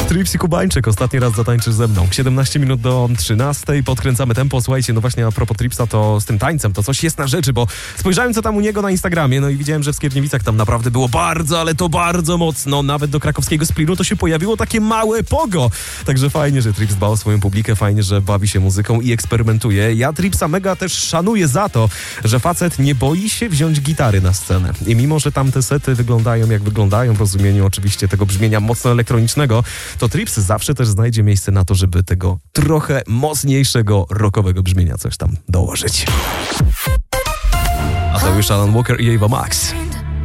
Trips i Kubańczyk, ostatni raz zatańczysz ze mną. 17 minut do 13, podkręcamy tempo. Słuchajcie, no właśnie a propos Tripsa, to z tym tańcem to coś jest na rzeczy, bo spojrzałem co tam u niego na Instagramie, no i widziałem, że w Skierniewicach tam naprawdę było bardzo, ale to bardzo mocno. Nawet do krakowskiego Splinu to się pojawiło takie małe pogo. Także fajnie, że Trips dba o swoją publikę, fajnie, że bawi się muzyką i eksperymentuje. Ja Tripsa mega też szanuję za to, że facet nie boi się wziąć gitary na scenę. I mimo, że tam te sety wyglądają jak wyglądają, w rozumieniu oczywiście tego brzmienia mocno elektronicznego, to Trips zawsze też znajdzie miejsce na to, żeby tego trochę mocniejszego rockowego brzmienia coś tam dołożyć. A to już Alan Walker i Ava Max.